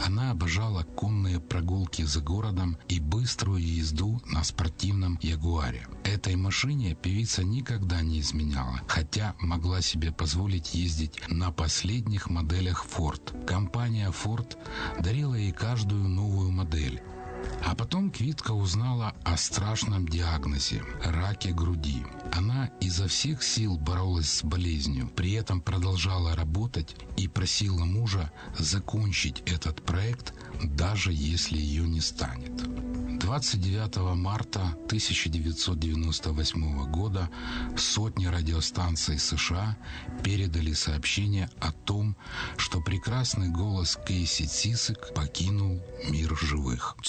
Она обожала конные прогулки за городом и быструю езду на спортивном Ягуаре. Этой машине певица никогда не изменяла, хотя могла себе позволить ездить на последних моделях Ford. Компания Ford дарила ей каждую новую модель. А потом Квитка узнала о страшном диагнозе – раке груди. Она изо всех сил боролась с болезнью, при этом продолжала работать и просила мужа закончить этот проект, даже если ее не станет. 29 марта 1998 года сотни радиостанций США передали сообщение о том, что прекрасный голос Кейси Цисик покинул мир живых.